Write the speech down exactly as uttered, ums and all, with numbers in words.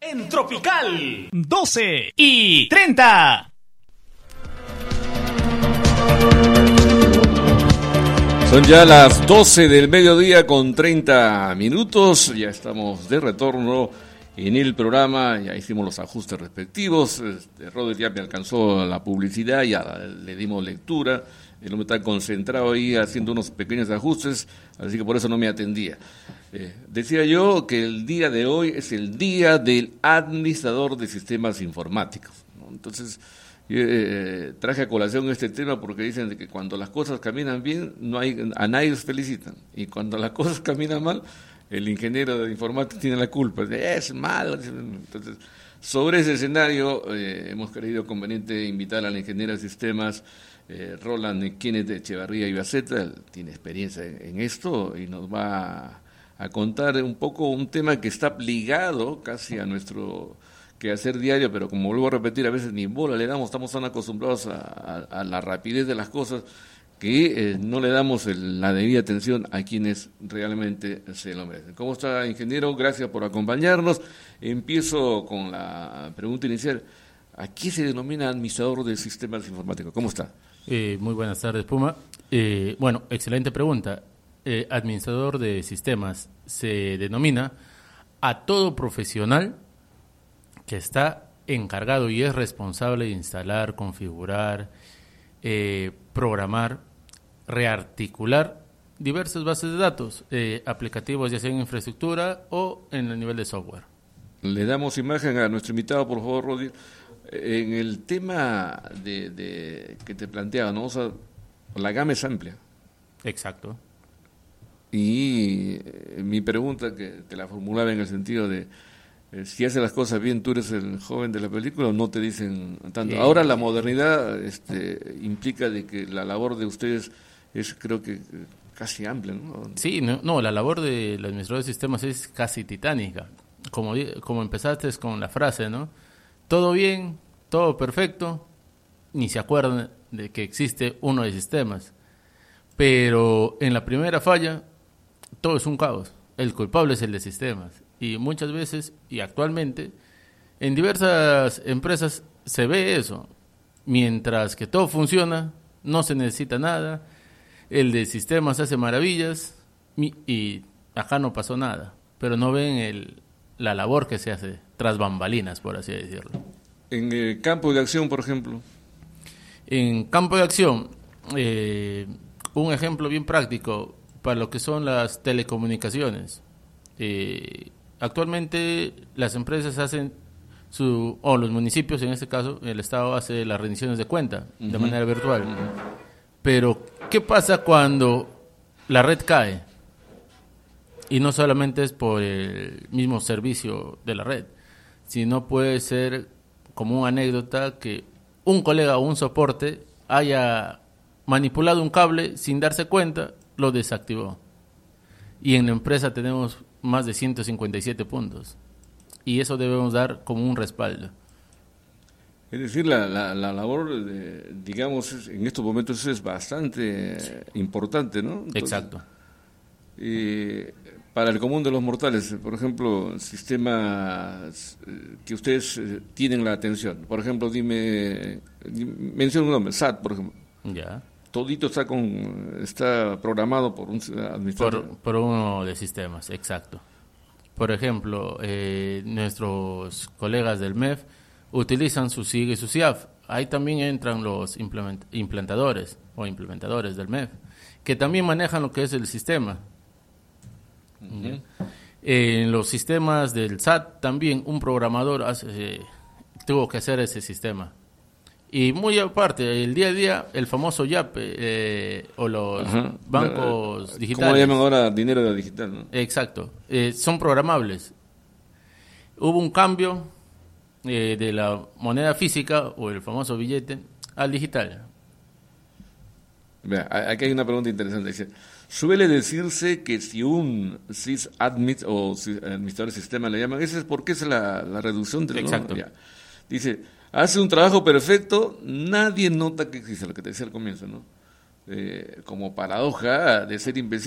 En Tropical doce y treinta. Son ya las doce del mediodía con treinta minutos. Ya estamos de retorno en el programa. Ya hicimos los ajustes respectivos. Este, Roder ya me alcanzó la publicidad, ya le dimos lectura. El hombre está concentrado ahí haciendo unos pequeños ajustes, así que por eso no me atendía. Eh, decía yo que el día de hoy es el día del administrador de sistemas informáticos, ¿no? Entonces, eh, traje a colación este tema porque dicen de que cuando las cosas caminan bien, no hay, a nadie los felicitan. Y cuando las cosas caminan mal, el ingeniero de informática tiene la culpa. Es malo. Entonces, sobre ese escenario, eh, hemos creído conveniente invitar al ingeniero de sistemas, Eh, Roland Kenneth de Echevarría y Baceta. Él tiene experiencia en, en esto y nos va a, a contar un poco un tema que está ligado casi a nuestro quehacer diario, pero como vuelvo a repetir, a veces ni bola le damos, estamos tan acostumbrados a, a, a la rapidez de las cosas que eh, no le damos el, la debida atención a quienes realmente se lo merecen. ¿Cómo está, ingeniero? Gracias por acompañarnos. Empiezo con la pregunta inicial. ¿A qué se denomina administrador de sistemas informáticos? ¿Cómo está? Eh, muy buenas tardes, Puma. Eh, bueno, excelente pregunta. Eh, administrador de sistemas se denomina a todo profesional que está encargado y es responsable de instalar, configurar, eh, programar, rearticular diversas bases de datos, eh, aplicativos ya sea en infraestructura o en el nivel de software. Le damos imagen a nuestro invitado, por favor, Rodi. En el tema de, de que te planteaba, ¿no? O sea, la gama es amplia. Exacto. Y eh, mi pregunta, que te la formulaba en el sentido de eh, si haces las cosas bien, tú eres el joven de la película, o no te dicen tanto. Eh, Ahora la modernidad este, implica de que la labor de ustedes es, creo que, casi amplia, ¿no? Sí, no, no la labor del administrador de sistemas es casi titánica. Como, como empezaste con la frase, ¿no? Todo bien, todo perfecto, ni se acuerdan de que existe uno de sistemas. Pero en la primera falla, todo es un caos. El culpable es el de sistemas. Y muchas veces, y actualmente, en diversas empresas se ve eso. Mientras que todo funciona, no se necesita nada, el de sistemas hace maravillas, y acá no pasó nada. Pero no ven el... la labor que se hace tras bambalinas, por así decirlo. En el campo de acción, por ejemplo. En campo de acción, eh, un ejemplo bien práctico para lo que son las telecomunicaciones. Eh, actualmente las empresas hacen, su o los municipios, en este caso, el Estado hace las rendiciones de cuenta uh-huh. de manera virtual. Uh-huh. Pero, ¿qué pasa cuando la red cae? Y no solamente es por el mismo servicio de la red, sino puede ser como una anécdota que un colega o un soporte haya manipulado un cable sin darse cuenta, lo desactivó. Y en la empresa tenemos más de ciento cincuenta y siete puntos. Y eso debemos dar como un respaldo. Es decir, la, la, la labor, de, digamos, es, en estos momentos es bastante sí. importante, ¿no? Entonces, exacto. Eh, para el común de los mortales, por ejemplo, sistemas que ustedes eh, tienen la atención. Por ejemplo, dime, menciona un nombre, S A T, por ejemplo. Ya. Todito está con está programado por un administrador. Por, por uno de sistemas, exacto. Por ejemplo, eh, nuestros colegas del M E F utilizan su S I G y su S I A F. Ahí también entran los implement, implantadores o implementadores del M E F, que también manejan lo que es el sistema. Uh-huh. En los sistemas del S A T también un programador hace, eh, tuvo que hacer ese sistema. Y muy aparte, el día a día, el famoso Y A P eh, o los uh-huh. bancos La, digitales. ¿Cómo llaman ahora? Dinero digital, ¿no? Exacto. Eh, son programables. Hubo un cambio eh, de la moneda física o el famoso billete al digital. Vea, aquí hay una pregunta interesante. Dice, suele decirse que si un sysadmin o administrador de sistema le llaman, esa es porque es la, la reducción del Exacto. Ya. Dice, hace un trabajo perfecto, nadie nota que existe, lo que te decía al comienzo, ¿no? Eh, como paradoja de ser invencible.